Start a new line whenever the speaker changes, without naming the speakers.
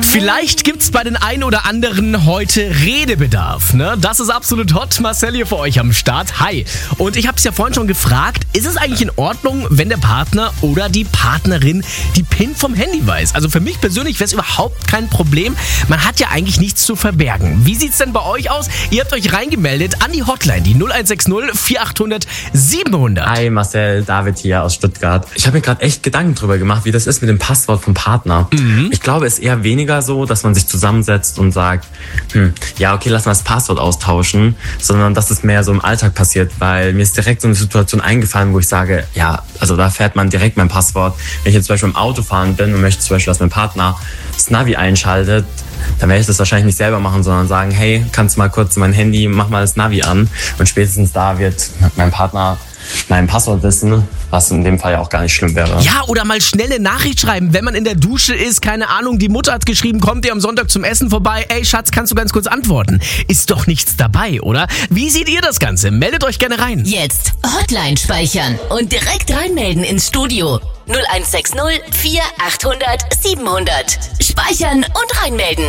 Vielleicht gibt's bei den einen oder anderen heute Redebedarf, ne? Das ist absolut hot. Marcel hier für euch am Start. Hi. Und ich habe es ja vorhin schon gefragt, ist es eigentlich in Ordnung, wenn der Partner oder die Partnerin die PIN vom Handy weiß? Also für mich persönlich wäre es überhaupt kein Problem. Man hat ja eigentlich nichts zu verbergen. Wie sieht's denn bei euch aus? Ihr habt euch reingemeldet an die Hotline, die 0160 4800 700.
Hi Marcel, David hier aus Stuttgart. Ich habe mir gerade echt Gedanken drüber gemacht, wie das ist mit dem Passwort vom Partner. Ich glaube, es ist eher weniger so, dass man sich zusammensetzt und sagt, ja okay, lass mal das Passwort austauschen, sondern dass es mehr so im Alltag passiert, weil mir ist direkt so eine Situation eingefallen, wo ich sage, ja, also da fährt man direkt mein Passwort. Wenn ich jetzt zum Beispiel im Auto fahren bin und möchte zum Beispiel, dass mein Partner das Navi einschaltet, dann werde ich das wahrscheinlich nicht selber machen, sondern sagen, hey, kannst du mal kurz mein Handy, mach mal das Navi an. Und spätestens da wird mein Partner mein Passwort wissen, was in dem Fall ja auch gar nicht schlimm wäre.
Ja, oder mal schnell eine Nachricht schreiben, wenn man in der Dusche ist, keine Ahnung, die Mutter hat geschrieben, kommt ihr am Sonntag zum Essen vorbei? Ey Schatz, kannst du ganz kurz antworten? Ist doch nichts dabei, oder? Wie seht ihr das Ganze? Meldet euch gerne rein.
Jetzt Hotline speichern und direkt reinmelden ins Studio. 0160 4800 700. Speichern und reinmelden.